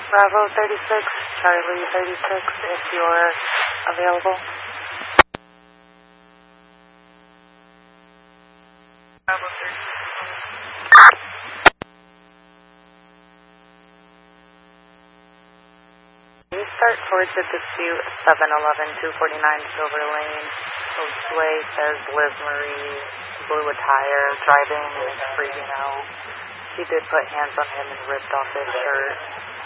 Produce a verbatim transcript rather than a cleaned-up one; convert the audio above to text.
Bravo thirty-six, Charlie thirty-six, if you're available. Bravo thirty-six. You start towards the dispute seven eleven two forty-nine Silver Lane. Josue says Liz Marie blew a tire, driving and freaking out. She did put hands on him and ripped off his shirt.